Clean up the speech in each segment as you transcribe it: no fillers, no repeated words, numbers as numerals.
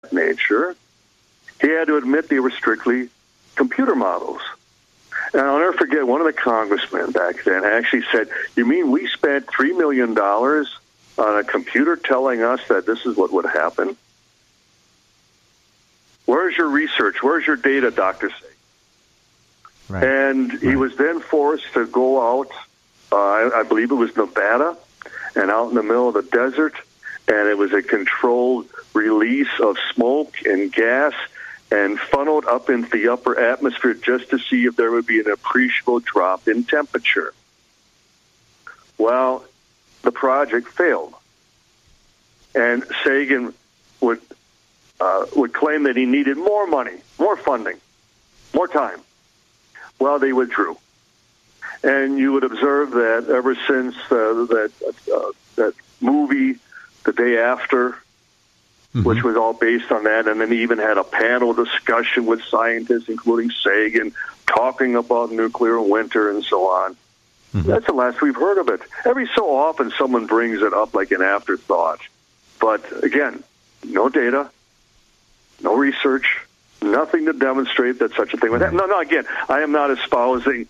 nature, he had to admit they were strictly computer models. And I'll never forget, one of the congressmen back then actually said, "You mean we spent $3 million on a computer telling us that this is what would happen? Where's your research? Where's your data, Dr. Sagan?" Right. And he was then forced to go out, I believe it was Nevada, and out in the middle of the desert, and it was a controlled release of smoke and gas and funneled up into the upper atmosphere just to see if there would be an appreciable drop in temperature. Well, the project failed. And Sagan would claim that he needed more money, more funding, more time. Well, they withdrew. And you would observe that ever since that movie, The Day After, which was all based on that, and then he even had a panel discussion with scientists, including Sagan, talking about nuclear winter and so on. That's the last we've heard of it. Every so often someone brings it up like an afterthought. But again, no data, no research, nothing to demonstrate that such a thing would happen. No, again, I am not espousing,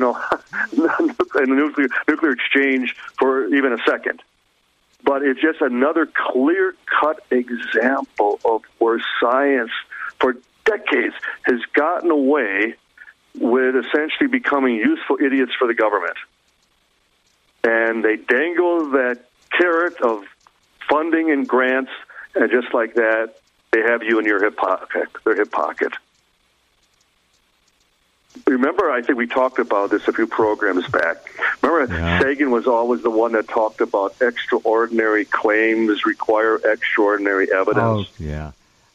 a nuclear exchange for even a second. But it's just another clear-cut example of where science, for decades, has gotten away with essentially becoming useful idiots for the government. And they dangle that carrot of funding and grants, and just like that, they have you in their hip pocket. Remember, I think we talked about this a few programs back. Remember, Sagan was always the one that talked about extraordinary claims require extraordinary evidence. Oh, yeah.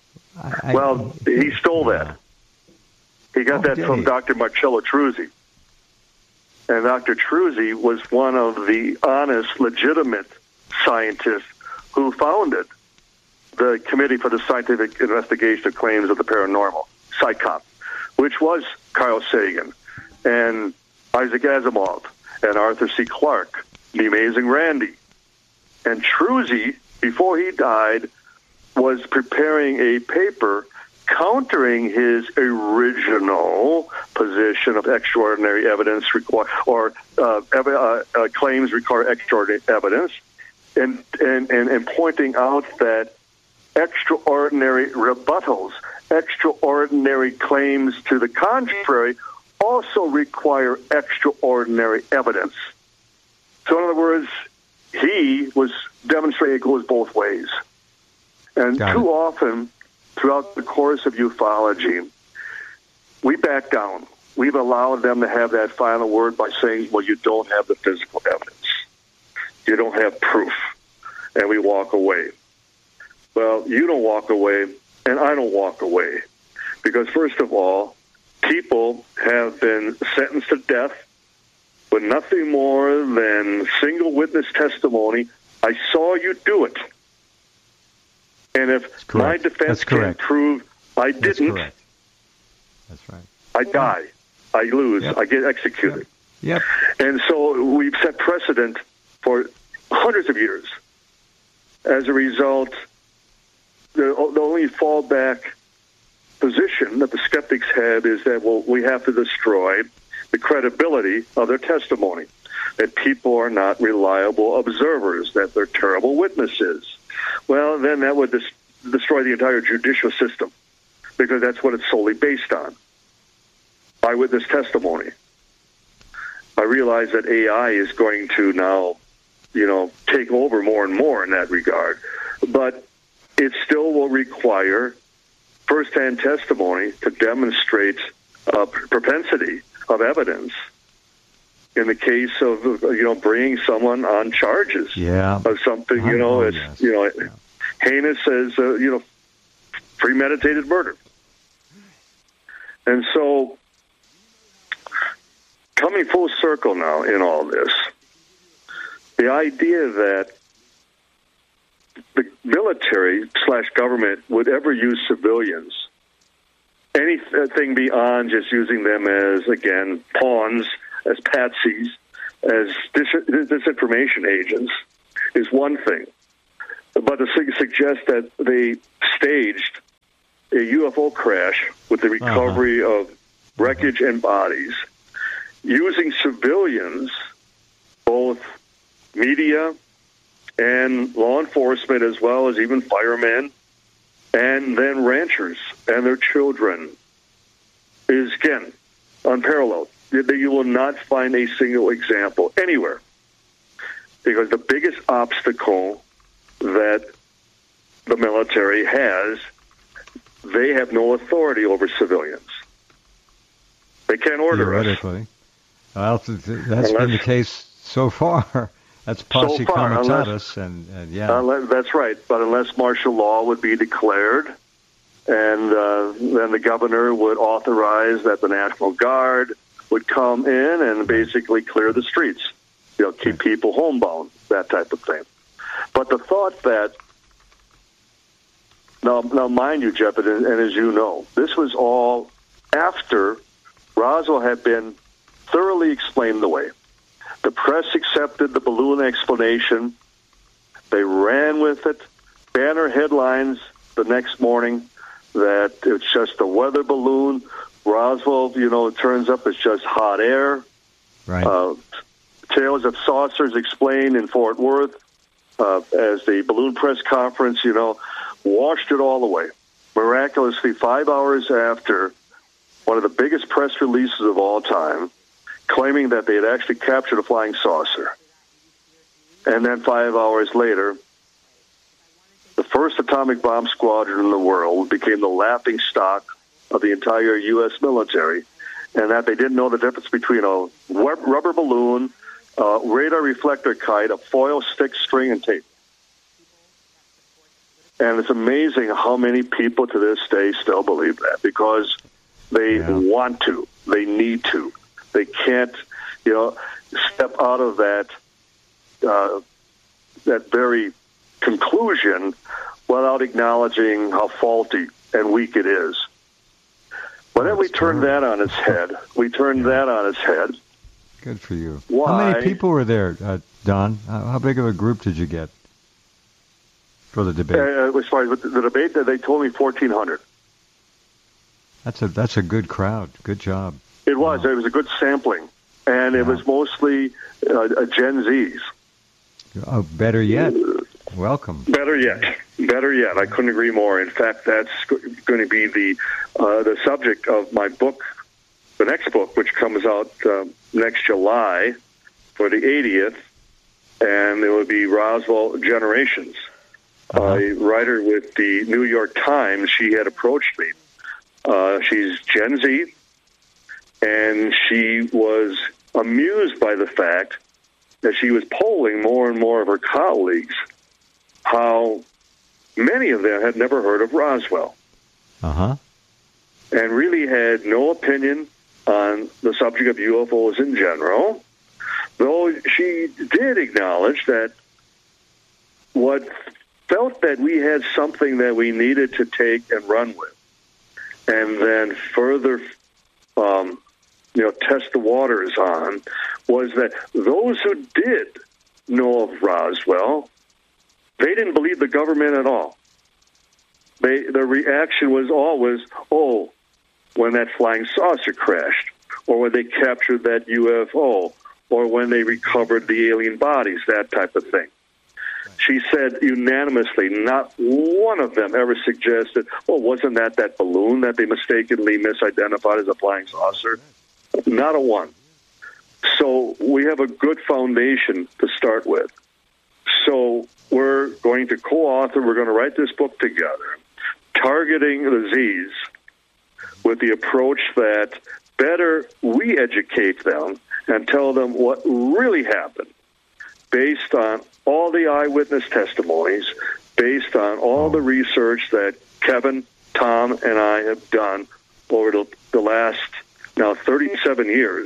He stole that. He got that from Dr. Marcello Truzzi. And Dr. Truzzi was one of the honest, legitimate scientists who founded the Committee for the Scientific Investigation of Claims of the Paranormal, CSICOP, which was Carl Sagan and Isaac Asimov and Arthur C. Clarke, the Amazing Randi. And Truzzi, before he died, was preparing a paper countering his original position of extraordinary evidence claims require extraordinary evidence, and pointing out that extraordinary rebuttals, extraordinary claims to the contrary, also require extraordinary evidence. So in other words, he was demonstrating it goes both ways. And too often, throughout the course of ufology, we back down. We've allowed them to have that final word by saying, well, you don't have the physical evidence. You don't have proof. And we walk away. Well, you don't walk away, and I don't walk away. Because, first of all, people have been sentenced to death with nothing more than single witness testimony. I saw you do it. And if my defense can prove I didn't, that's right. I die. I lose. I get executed. Yep. And so we've set precedent for hundreds of years. As a result, the only fallback position that the skeptics have is that, well, we have to destroy the credibility of their testimony, that people are not reliable observers, that they're terrible witnesses. Well, then that would destroy the entire judicial system, because that's what it's solely based on, eyewitness testimony. I realize that AI is going to now, take over more and more in that regard, but it still will require firsthand testimony to demonstrate propensity of evidence. In the case of bringing someone on charges of something, heinous as premeditated murder. And so, coming full circle now in all this, the idea that the military/government would ever use civilians, anything beyond just using them as, again, pawns, as patsies, as disinformation agents, is one thing. But to suggest that they staged a UFO crash with the recovery of wreckage and bodies, using civilians, both media and law enforcement, as well as even firemen, and then ranchers and their children, is, again, unparalleled. You will not find a single example anywhere, because the biggest obstacle that the military has, they have no authority over civilians. They can't order us. Well, that's been the case so far. That's posse comitatus, and yeah. That's right. But unless martial law would be declared, and then the governor would authorize that the National Guard would come in and basically clear the streets, keep people homebound, that type of thing. But the thought that, now mind you, Jeff, and as you know, this was all after Roswell had been thoroughly explained away. The press accepted the balloon explanation. They ran with it. Banner headlines the next morning that it's just a weather balloon. Roswell, it turns up it's just hot air. Right. Tales of saucers explained in Fort Worth as the balloon press conference, washed it all away. Miraculously, 5 hours after one of the biggest press releases of all time, claiming that they had actually captured a flying saucer. And then 5 hours later, the first atomic bomb squadron in the world became the laughing stock of the entire U.S. military, and that they didn't know the difference between a rubber balloon, a radar reflector kite, a foil stick, string, and tape. And it's amazing how many people to this day still believe that, because they want to, they need to. They can't, step out of that very conclusion without acknowledging how faulty and weak it is. But then we turned that on its head. Good for you. Why? How many people were there, Don? How big of a group did you get for the debate? As far as the debate, they told me 1,400. That's a good crowd. Good job. It was. Wow. It was a good sampling, and it was mostly Gen Zs. Oh, better yet. Welcome. Better yet. I couldn't agree more. In fact, that's going to be the subject of my book, the next book, which comes out next July for the 80th, and it will be Roswell Generations. A writer with the New York Times, she had approached me. She's Gen Z, and she was amused by the fact that she was polling more and more of her colleagues how many of them had never heard of Roswell. And really had no opinion on the subject of UFOs in general, though she did acknowledge that what felt that we had something that we needed to take and run with, and then further test the waters on, was that those who did know of Roswell, they didn't believe the government at all. The reaction was always, when that flying saucer crashed, or when they captured that UFO, or when they recovered the alien bodies, that type of thing. She said unanimously, not one of them ever suggested, wasn't that balloon that they mistakenly misidentified as a flying saucer? Not a one. So we have a good foundation to start with. So we're going to co-author, we're going to write this book together, targeting the Zs with the approach that better we educate them and tell them what really happened based on all the eyewitness testimonies, based on all the research that Kevin, Tom, and I have done over the last, now, 37 years,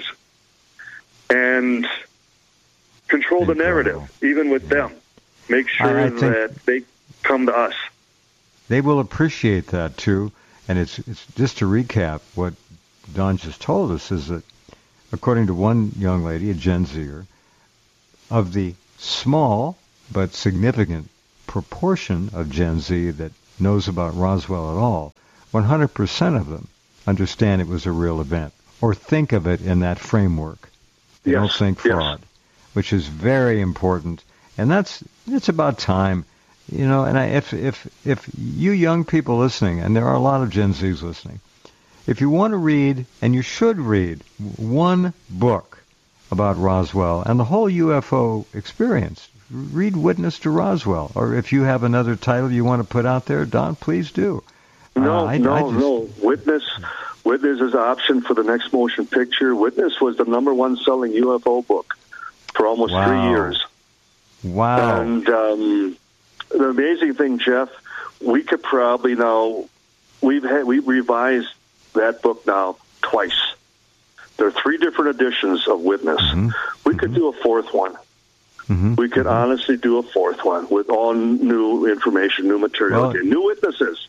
and control the narrative, even with them. Make sure that they come to us. They will appreciate that, too. And it's just to recap, what Don just told us is that, according to one young lady, a Gen Zer, of the small but significant proportion of Gen Z that knows about Roswell at all, 100% of them understand it was a real event or think of it in that framework. They don't think fraud, which is very important. And it's about time, you know. And if you young people listening, and there are a lot of Gen Zs listening, if you want to read, and you should read, one book about Roswell and the whole UFO experience, read Witness to Roswell. Or if you have another title you want to put out there, Don, please do. No. Witness is an option for the next motion picture. Witness was the number one selling UFO book for almost 3 years. Wow. And the amazing thing, Jeff, we could probably now, we revised that book now twice. There are 3 different editions of Witness. We could do a 4th one. We could honestly do a 4th one with all new information, new material, new witnesses.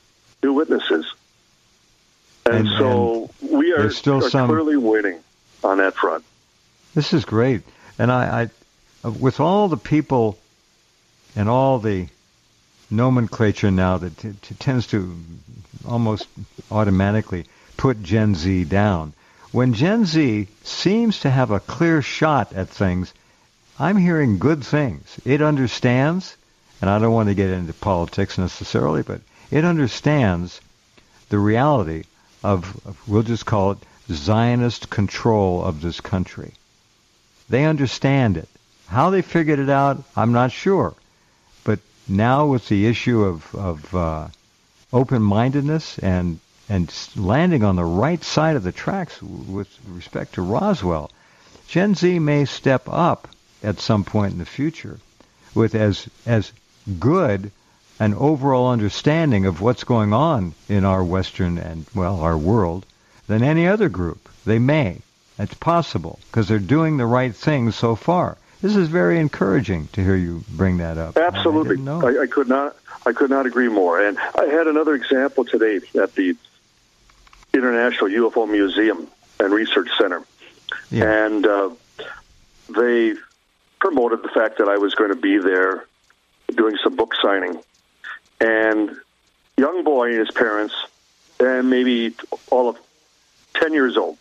And so we are clearly winning on that front. This is great. And I with all the people and all the nomenclature now that tends to almost automatically put Gen Z down, when Gen Z seems to have a clear shot at things, I'm hearing good things. It understands, and I don't want to get into politics necessarily, but it understands the reality of, we'll just call it, Zionist control of this country. They understand it. How they figured it out, I'm not sure. But now with the issue of open-mindedness and landing on the right side of the tracks with respect to Roswell, Gen Z may step up at some point in the future with as good an overall understanding of what's going on in our Western and, our world than any other group. They may. It's possible, because they're doing the right things so far. This is very encouraging to hear you bring that up. Absolutely. I could not agree more. And I had another example today at the International UFO Museum and Research Center. Yeah. And they promoted the fact that I was going to be there doing some book signing. And young boy and his parents, and maybe all of 10 years old.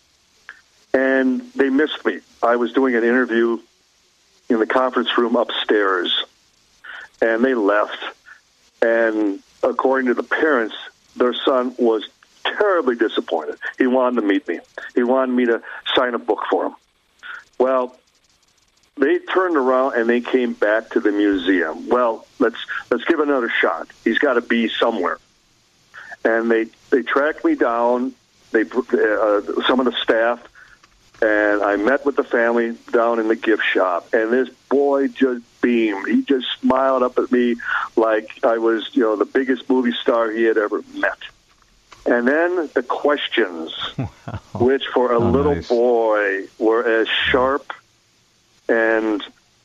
And they missed me. I was doing an interview in the conference room upstairs, and they left. And according to the parents, their son was terribly disappointed. He wanted to meet me. He wanted me to sign a book for him. Well, they turned around and they came back to the museum. Well, let's give it another shot. He's got to be somewhere. And they tracked me down. Some of the staff, and I met with the family down in the gift shop. And this boy just beamed. He just smiled up at me like I was, the biggest movie star he had ever met. And then the questions, which for a little boy were as sharp and,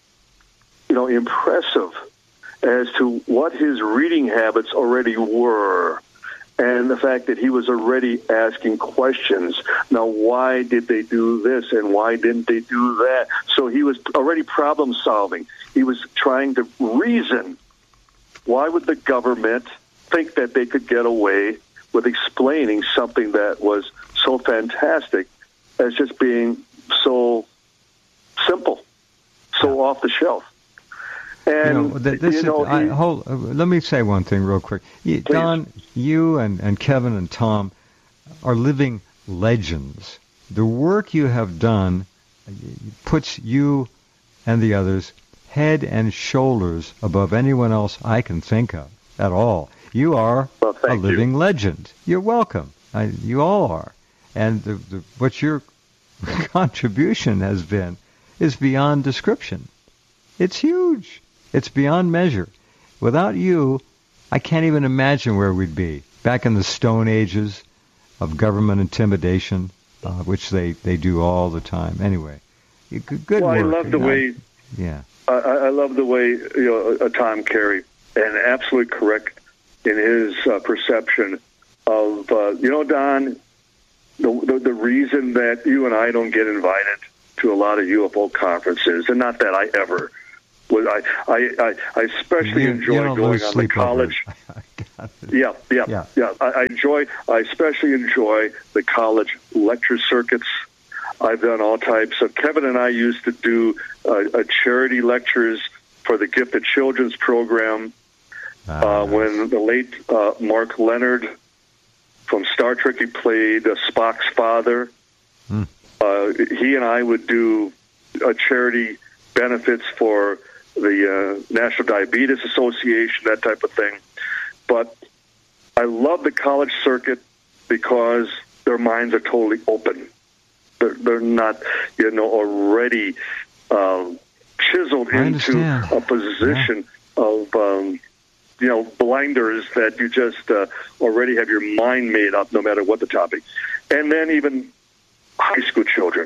impressive as to what his reading habits already were, and the fact that he was already asking questions. Now, why did they do this, and why didn't they do that? So he was already problem-solving. He was trying to reason. Why would the government think that they could get away with explaining something that was so fantastic as just being so simple, so off the shelf? And let me say one thing real quick. Don, you and Kevin and Tom are living legends. The work you have done puts you and the others head and shoulders above anyone else I can think of at all. You are a living legend. You're welcome. You all are. And what your contribution has been is beyond description. It's huge. It's beyond measure. Without you, I can't even imagine where we'd be. Back in the Stone Ages of government intimidation, which they do all the time. Anyway, good work. I love the way. Yeah. I love the way Tom Carey, and absolutely correct in his perception of Don. The reason that you and I don't get invited to a lot of UFO conferences, and not that I ever. I especially enjoy going on the college. Yeah. I especially enjoy the college lecture circuits. I've done all types of. Kevin and I used to do charity lectures for the Gifted Children's program. When the late Mark Leonard from Star Trek, he played Spock's father. He and I would do charity benefits for the National Diabetes Association, that type of thing. But I love the college circuit because their minds are totally open. They're not, already chiseled into a position of, blinders that you just already have your mind made up no matter what the topic. And then even high school children,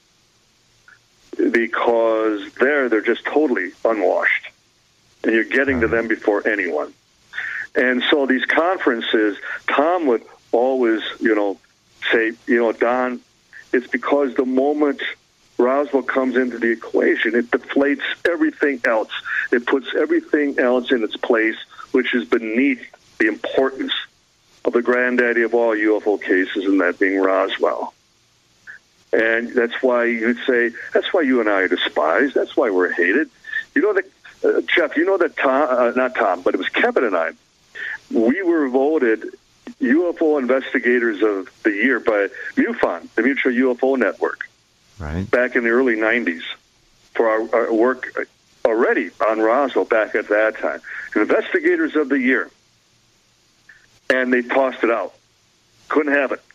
because they're just totally unwashed, and you're getting to them before anyone. And so these conferences, Tom would always, say, Don, it's because the moment Roswell comes into the equation, it deflates everything else. It puts everything else in its place, which is beneath the importance of the granddaddy of all UFO cases, and that being Roswell. And that's why you'd say, that's why you and I are despised. That's why we're hated. Jeff, that Tom, not Tom, but it was Kevin and I, we were voted UFO Investigators of the Year by MUFON, the Mutual UFO Network, right, back in the early 90s for our work already on Roswell back at that time. Investigators of the Year. And they tossed it out. Couldn't have it.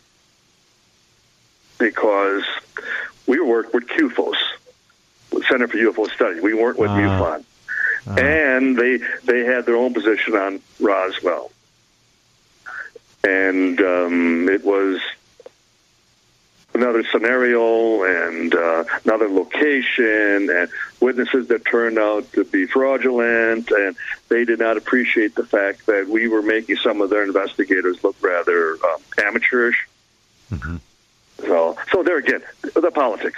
Because we worked with CUFOS, Center for UFO Studies. We weren't with MUFON. And they had their own position on Roswell. And it was another scenario and another location and witnesses that turned out to be fraudulent, and they did not appreciate the fact that we were making some of their investigators look rather amateurish. Mm-hmm. So there again, the politics.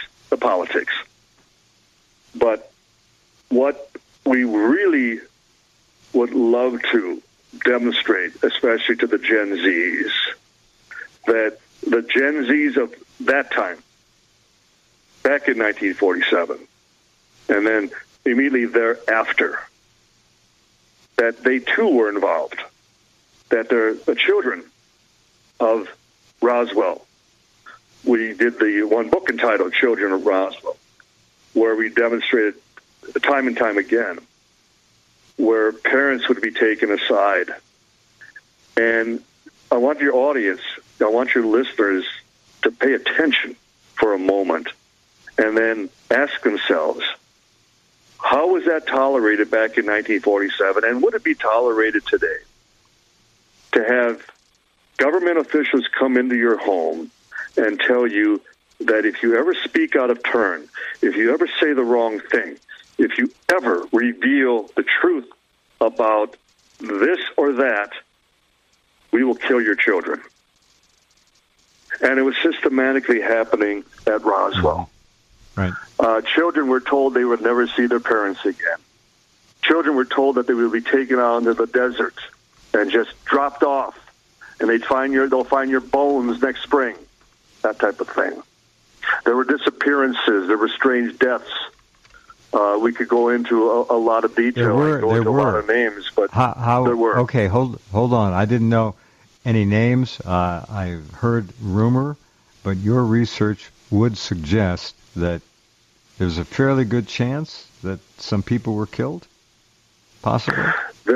But what we really would love to demonstrate, especially to the Gen Zs, that the Gen Zs of that time, back in 1947, and then immediately thereafter, that they too were involved, that they're the children of Roswell. We did the one book entitled Children of Roswell, where we demonstrated time and time again where parents would be taken aside. And I want your audience, I want your listeners to pay attention for a moment and then ask themselves, how was that tolerated back in 1947, and would it be tolerated today to have government officials come into your home and tell you that if you ever speak out of turn, if you ever say the wrong thing, if you ever reveal the truth about this or that, we will kill your children. And it was systematically happening at Roswell. Right. Children were told they would never see their parents again. Children were told that they would be taken out into the desert and just dropped off, and they'll find your bones next spring. That type of thing. There were disappearances. There were strange deaths. We could go into a lot of detail. There were. A lot of names, but there were. Okay, hold on. I didn't know any names. I heard rumor, but your research would suggest that there's a fairly good chance that some people were killed, possibly.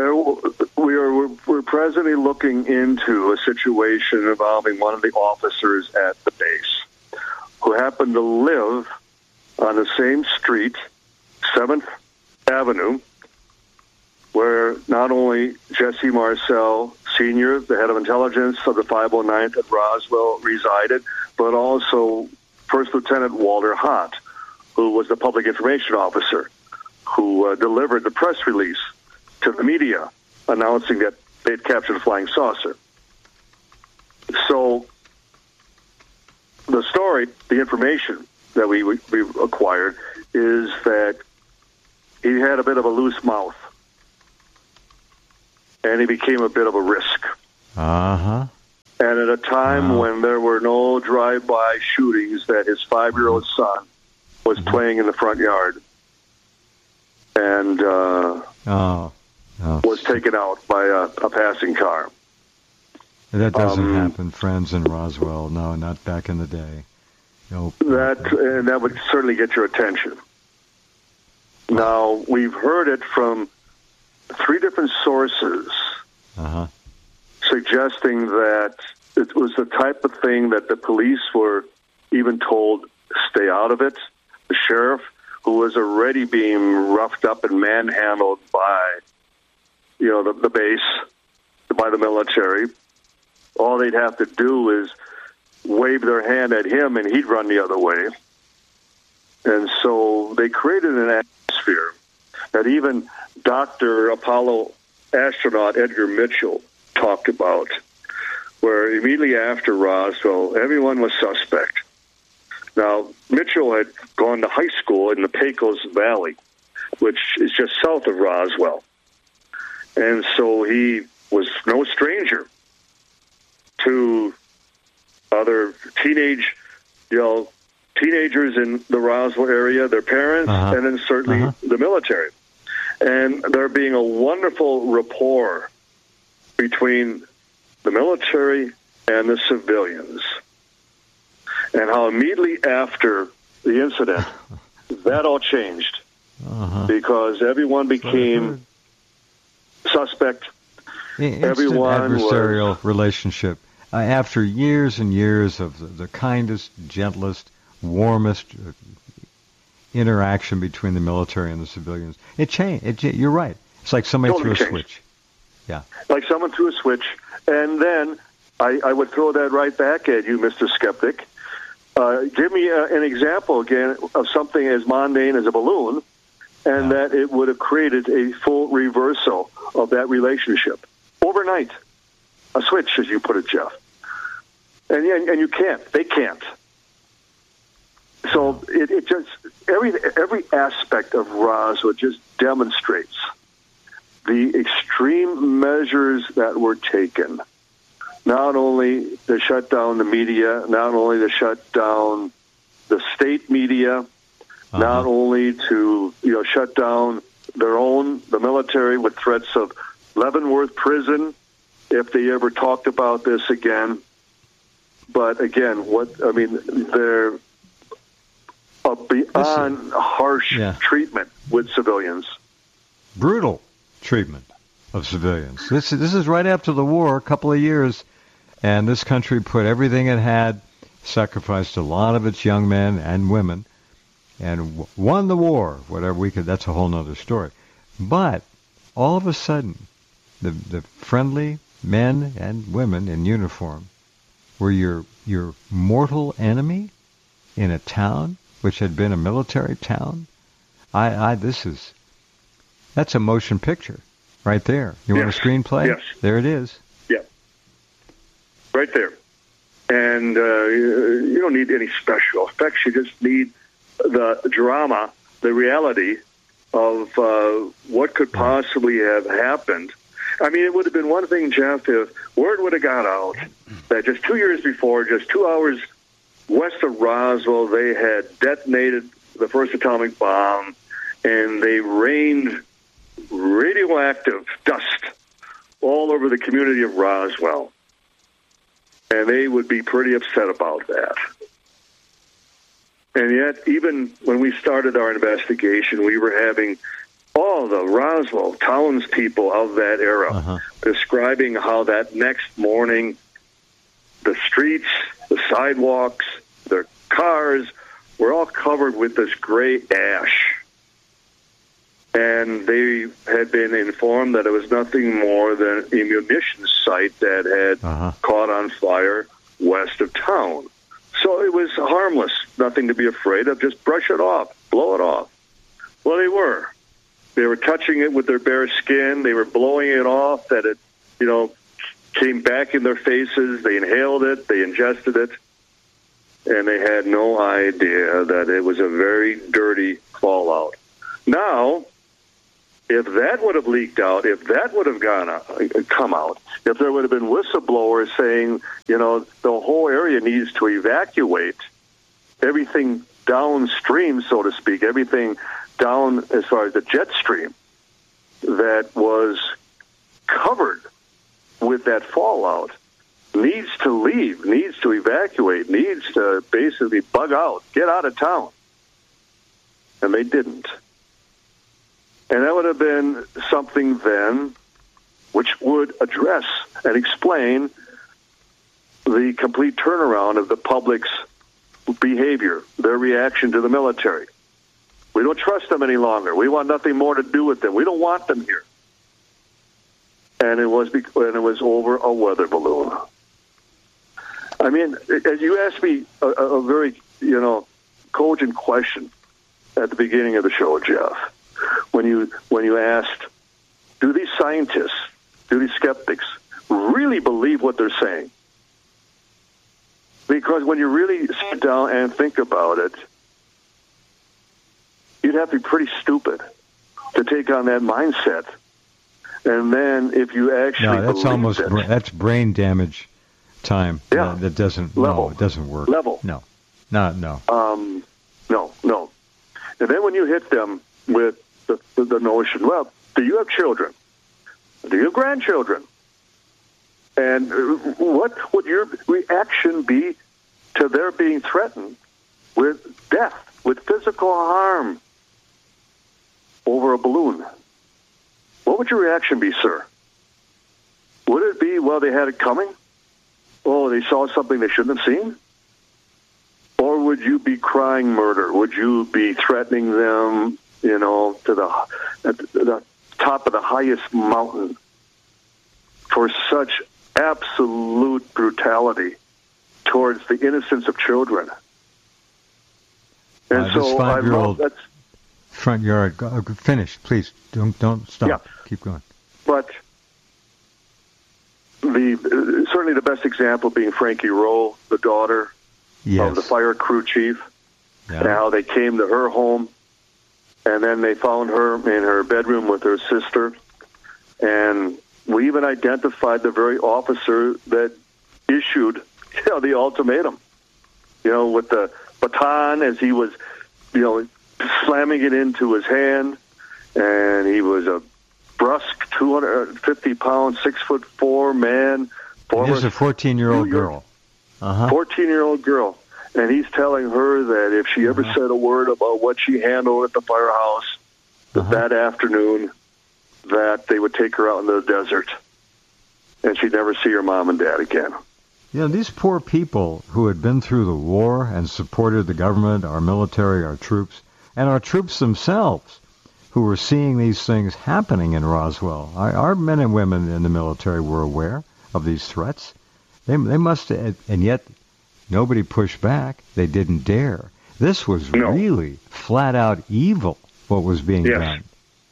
We're presently looking into a situation involving one of the officers at the base who happened to live on the same street, 7th Avenue, where not only Jesse Marcel Sr., the head of intelligence of the 509th at Roswell, resided, but also First Lieutenant Walter Hott, who was the public information officer, who delivered the press release to the media announcing that they'd captured a flying saucer. So the story, the information that we acquired is that he had a bit of a loose mouth. and he became a bit of a risk. Uh-huh. And at a time when there were no drive-by shootings, that his 5-year-old son was playing in the front yard and was taken out by a passing car. That doesn't happen, friends, in Roswell. No, not back in the day. Nope. That would certainly get your attention. Now, we've heard it from 3 different sources suggesting that it was the type of thing that the police were even told, stay out of it. The sheriff, who was already being roughed up and manhandled by, the base, by the military, all they'd have to do is wave their hand at him and he'd run the other way. And so they created an atmosphere that even Dr. Apollo astronaut Edgar Mitchell talked about, where immediately after Roswell, everyone was suspect. Now, Mitchell had gone to high school in the Pecos Valley, which is just south of Roswell. And so he was no stranger to other teenagers in the Roswell area, their parents, and then certainly the military. And there being a wonderful rapport between the military and the civilians. And how immediately after the incident, that all changed. Because everyone became suspect. Everyone adversarial relationship. After years and years of the kindest, gentlest, warmest interaction between the military and the civilians, it changed. You're right. It's like somebody threw a switch. Yeah. Like someone threw a switch. And then I would throw that right back at you, Mr. Skeptic. Give me an example, again, of something as mundane as a balloon, and that it would have created a full reversal of that relationship. Overnight. A switch, as you put it, Jeff. And you can't. They can't. So it just, every aspect of Roswell just demonstrates the extreme measures that were taken, not only to shut down the media, not only to shut down the state media, not only to shut down the military with threats of Leavenworth prison if they ever talked about this again. But again, they're beyond harsh treatment with civilians. Brutal treatment of civilians. This is right after the war, a couple of years, and this country put everything it had, sacrificed a lot of its young men and women, and won the war. Whatever we could, that's a whole other story. But all of a sudden, the friendly men and women in uniform were your mortal enemy in a town which had been a military town. That's a motion picture right there. You want a screenplay? Yes. There it is. Yeah. Right there. And you don't need any special effects. You just need the drama, the reality of what could possibly have happened. I mean, it would have been one thing, Jeff, if word would have got out that just 2 years before, just 2 hours west of Roswell, they had detonated the first atomic bomb, and they rained radioactive dust all over the community of Roswell. And they would be pretty upset about that. And yet, even when we started our investigation, we were having all the Roswell townspeople of that era describing how that next morning the streets, the sidewalks, their cars were all covered with this gray ash. And they had been informed that it was nothing more than a munitions site that had caught on fire west of town. So it was harmless, nothing to be afraid of, just brush it off, blow it off. Well, they were. They were touching it with their bare skin. They were blowing it off, that it, came back in their faces. They inhaled it. They ingested it. And they had no idea that it was a very dirty fallout. Now, if that would have leaked out, if that would have come out, if there would have been whistleblowers saying, the whole area needs to evacuate, everything downstream, so to speak, everything down as far as the jet stream that was covered with that fallout needs to leave, needs to evacuate, needs to basically bug out, get out of town. And they didn't. And that would have been something then which would address and explain the complete turnaround of the public's behavior, their reaction to the military. We don't trust them any longer. We want nothing more to do with them. We don't want them here. And it was over a weather balloon. I mean, as you asked me a very, cogent question at the beginning of the show, Jeff, when you asked, do these scientists, do these skeptics really believe what they're saying? Because when you really sit down and think about it, you'd have to be pretty stupid to take on that mindset. And then if you actually that's brain damage time. Yeah. That doesn't Level. No, it doesn't work. Level. No. No. And then when you hit them with the notion, well, do you have children? Do you have grandchildren? And what would your reaction be to their being threatened with death, with physical harm over a balloon? What would your reaction be, sir? Would it be, well, they had it coming? Oh, they saw something they shouldn't have seen? Or would you be crying murder? Would you be threatening them, to the top of the highest mountain for such absolute brutality towards the innocence of children? And this 5-year-old front yard. Finish, please. Don't stop. Yeah. Keep going. But certainly the best example being Frankie Rowe, the daughter of the fire crew chief, and how they came to her home, and then they found her in her bedroom with her sister, and we even identified the very officer that issued the ultimatum, with the baton as he was, slamming it into his hand, and he was a brusque 250-pound, 6'4" man. This is a 14-year-old girl. 14-year-old girl. And he's telling her that if she ever said a word about what she handled at the firehouse that afternoon, that they would take her out into the desert. And she'd never see her mom and dad again. These poor people who had been through the war and supported the government, our military, our troops, and our troops themselves, who were seeing these things happening in Roswell. Our men and women in the military were aware of these threats. They must have, and yet nobody pushed back. They didn't dare. This was really flat out evil, what was being done.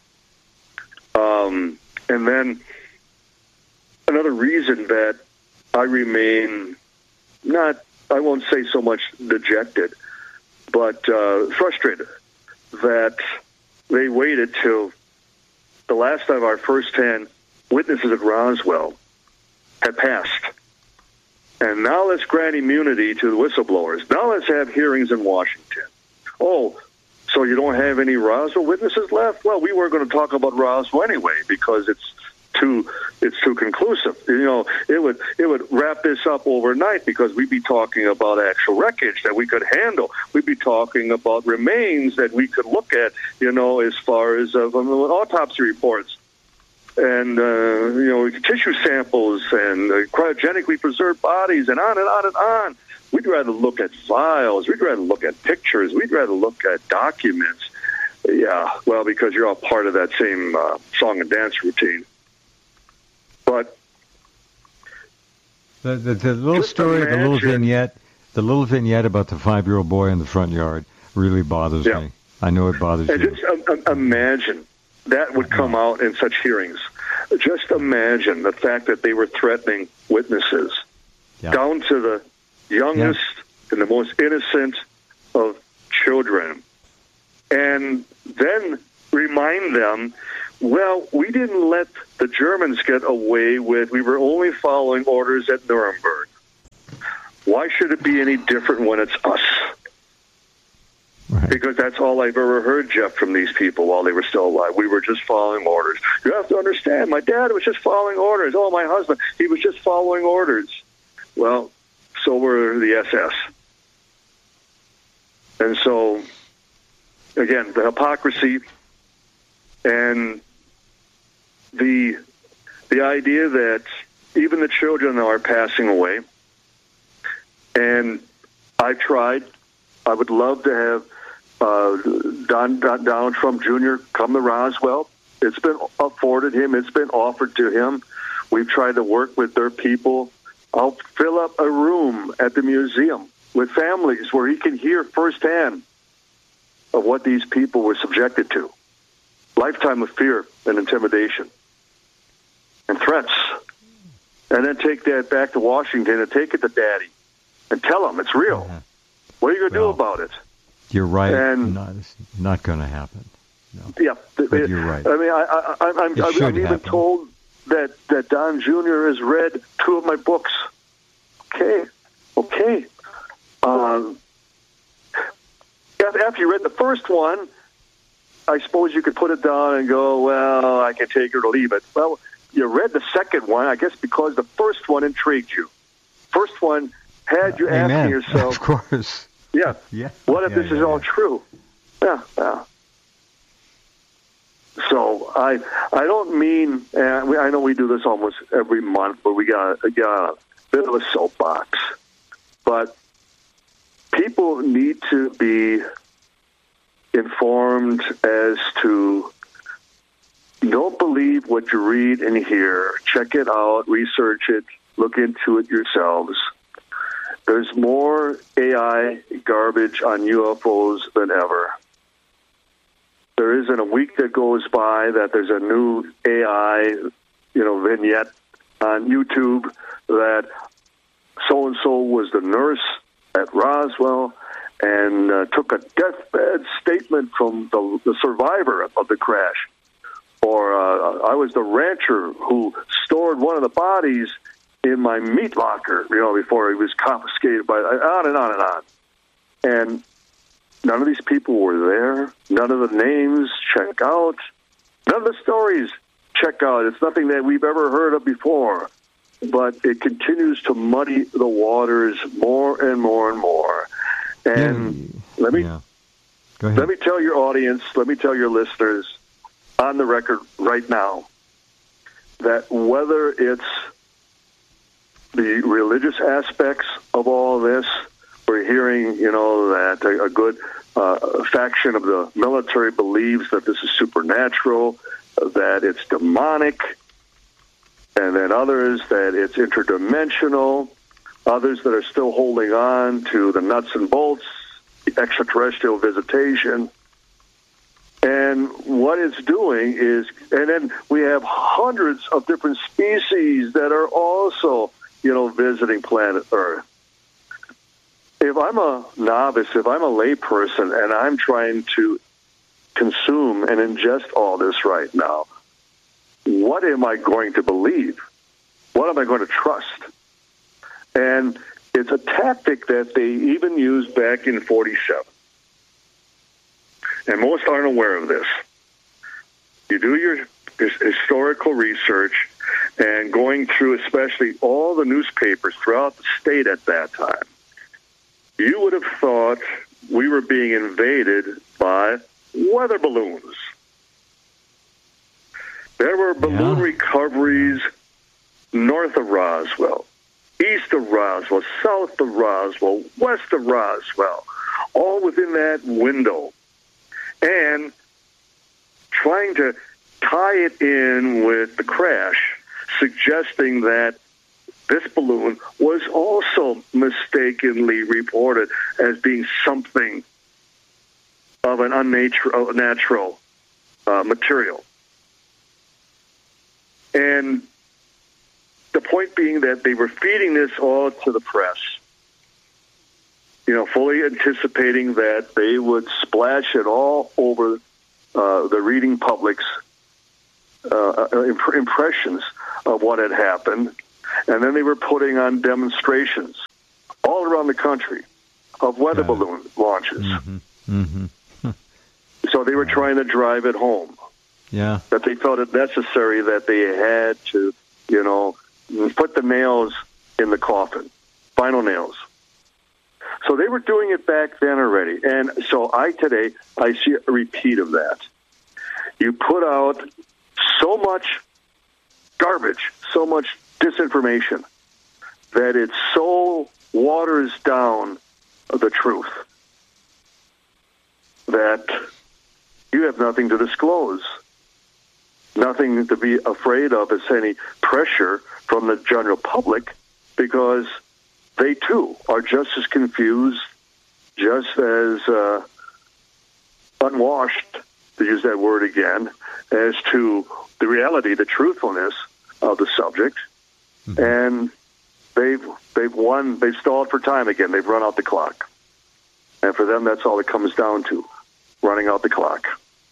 And then another reason that I remain I won't say so much dejected, but frustrated that they waited till the last time our first-hand witnesses at Roswell had passed. And now let's grant immunity to the whistleblowers. Now let's have hearings in Washington. Oh, so you don't have any Roswell witnesses left? Well, we weren't going to talk about Roswell anyway because it's too conclusive. It would wrap this up overnight because we'd be talking about actual wreckage that we could handle. We'd be talking about remains that we could look at, as far as autopsy reports and tissue samples and cryogenically preserved bodies and on and on and on. We'd rather look at files. We'd rather look at pictures. We'd rather look at documents. Yeah, well, because you're all part of that same song and dance routine. But the little story, the little vignette about the 5-year-old boy in the front yard really bothers me. I know it bothers you. Just imagine that would come out in such hearings. Just imagine the fact that they were threatening witnesses down to the youngest and the most innocent of children. And then remind them, Well, we didn't let the Germans get away with, we were only following orders at Nuremberg. Why should it be any different when it's us? Right. Because that's all I've ever heard, Jeff, from these people while they were still alive. We were just following orders. You have to understand, my dad was just following orders. Oh, my husband, he was just following orders. Well, so were the SS. And so, again, the hypocrisy and the idea that even the children are passing away. And I've tried. I would love to have Donald Trump Jr. come to Roswell. It's been afforded him. It's been offered to him. We've tried to work with their people. I'll fill up a room at the museum with families where he can hear firsthand of what these people were subjected to. Lifetime of fear and intimidation and threats. And then take that back to Washington and take it to Daddy and tell him it's real. Uh-huh. What are you going to do about it? You're right. And it's not going to happen. No. Yeah, but you're right. I mean, I'm even told that Don Jr. has read 2 of my books. Okay. After you read the first one, I suppose you could put it down and go, well, I can take it or leave it. Well, you read the second one, I guess, because the first one intrigued you. First one had you asking yourself, of course. Yeah. What if this is all true? true? Yeah. So I don't mean, I know we do this almost every month, but we got a bit of a soapbox. But people need to be informed as to, don't believe what you read and hear. Check it out, research it, look into it yourselves. There's more AI garbage on UFOs than ever. There isn't a week that goes by that there's a new AI, vignette on YouTube that so-and-so was the nurse at Roswell and took a deathbed statement from the survivor of the crash. Or I was the rancher who stored one of the bodies in my meat locker, before he was confiscated by, on and on and on. And none of these people were there. None of the names check out. None of the stories check out. It's nothing that we've ever heard of before. But it continues to muddy the waters more and more and more. And let me tell your audience, let me tell your listeners on the record right now that whether it's the religious aspects of all this, we're hearing, that a good faction of the military believes that this is supernatural, that it's demonic, and then others that it's interdimensional, others that are still holding on to the nuts and bolts, the extraterrestrial visitation. And what it's doing is, and then we have hundreds of different species that are also, visiting planet Earth. If I'm a novice, if I'm a layperson, and I'm trying to consume and ingest all this right now, what am I going to believe? What am I going to trust? And it's a tactic that they even used back in 47. And most aren't aware of this. You do your historical research, and going through especially all the newspapers throughout the state at that time, you would have thought we were being invaded by weather balloons. There were balloon recoveries north of Roswell, east of Roswell, south of Roswell, west of Roswell, all within that window. And trying to tie it in with the crash, suggesting that this balloon was also mistakenly reported as being something of an unnatural material. And the point being that they were feeding this all to the press, fully anticipating that they would splash it all over the reading public's impressions of what had happened, and then they were putting on demonstrations all around the country of weather balloon launches. So they were trying to drive it home. Yeah. That they felt it necessary that they had to, put the nails in the coffin, final nails. So they were doing it back then already. And so today I see a repeat of that. You put out so much garbage, so much disinformation, that it so waters down the truth that you have nothing to disclose, nothing to be afraid of as any pressure from the general public, because they too are just as confused, just as unwashed, to use that word again, as to the reality, the truthfulness of the subject. And they've won, they've stalled for time again. They've run out the clock. And for them, that's all it comes down to, running out the clock.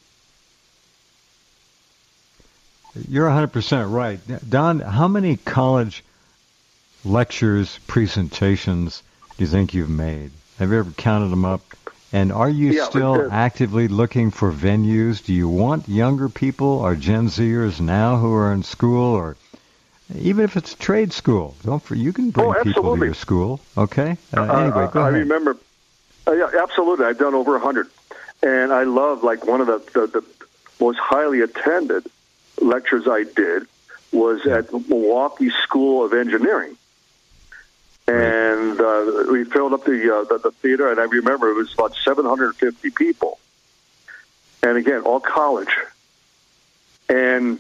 You're 100% right. Don, how many college lectures, presentations do you think you've made? Have you ever counted them up? And are you still actively looking for venues? Do you want younger people or Gen Zers now who are in school, or even if it's trade school? You can bring people to your school. Okay? Anyway, go ahead. I remember. Yeah, absolutely. I've done over 100. And I love, one of the most highly attended lectures I did was at Milwaukee School of Engineering. And we filled up the theater, and I remember it was about 750 people. And again, all college. And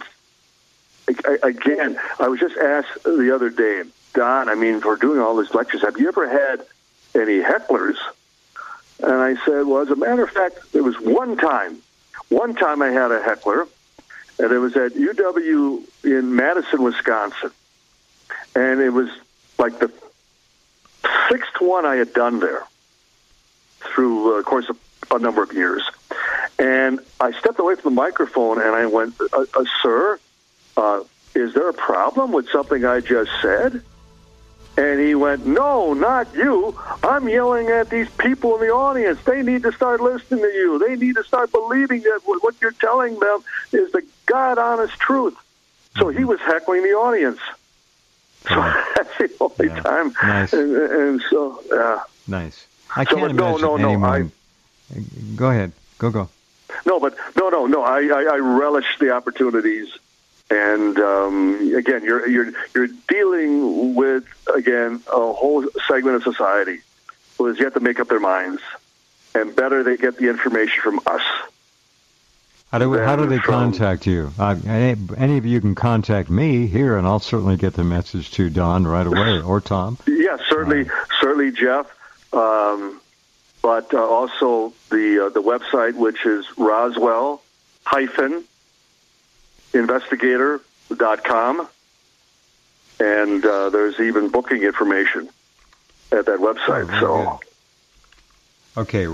again, I was just asked the other day, Don, for doing all these lectures, have you ever had any hecklers? And I said, well, as a matter of fact, there was one time I had a heckler, and it was at UW in Madison, Wisconsin. And it was like the sixth one I had done there through, of course, a number of years. And I stepped away from the microphone and I went, sir, is there a problem with something I just said? And he went, no, not you. I'm yelling at these people in the audience. They need to start listening to you. They need to start believing that what you're telling them is the God-honest truth. So he was heckling the audience. So that's the only time. Nice. And so, nice. I can't imagine anyone. Go ahead. Go. No. I relish the opportunities. And again, you're dealing with, again, a whole segment of society who has yet to make up their minds, and better they get the information from us. How do they contact you? Any of you can contact me here, and I'll certainly get the message to Don right away, or Tom. Yeah, certainly, Jeff. But also the website, which is Roswell-investigator.com, and there's even booking information at that website. Okay,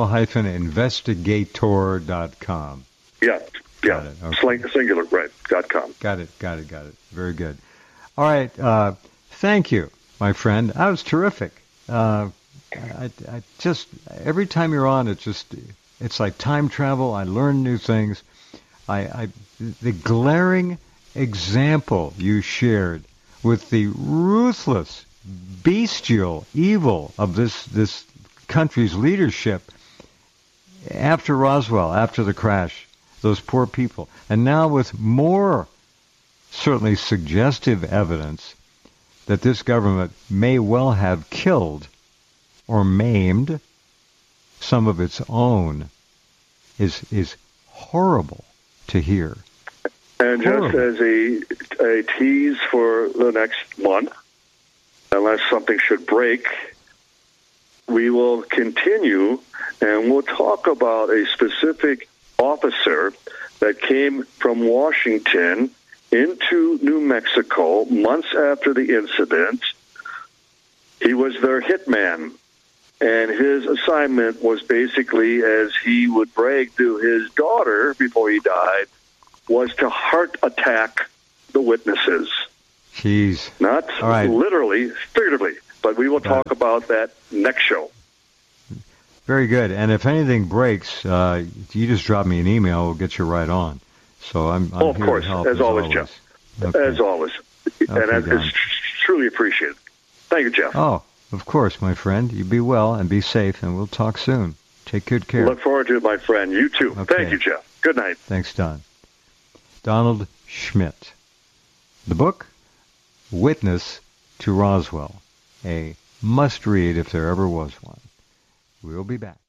Roswell-investigator.com. Yeah. Got it. Okay. Singular, right, .com. Got it. Very good. All right, thank you, my friend. That was terrific. I just, every time you're on, it's like time travel. I learn new things. The glaring example you shared with the ruthless, bestial evil of this country's leadership after Roswell, after the crash, those poor people, and now with more certainly suggestive evidence that this government may well have killed or maimed some of its own is horrible to hear. And just as a tease for the next month, unless something should break, we will continue and we'll talk about a specific officer that came from Washington into New Mexico months after the incident. He was their hitman, and his assignment was basically, as he would brag to his daughter before he died, was to heart attack the witnesses. Jeez. Not right. literally, figuratively, but we will talk about that next show. Very good. And if anything breaks, you just drop me an email. We'll get you right on. So I'm of here course, to help, as always, Jeff. Okay. As always. And that is truly appreciated. Thank you, Jeff. Oh, of course, my friend. You be well and be safe, and we'll talk soon. Take good care. Look forward to it, my friend. You too. Okay. Thank you, Jeff. Good night. Thanks, Don. Donald Schmitt. The book, Witness to Roswell, a must-read if there ever was one. We'll be back.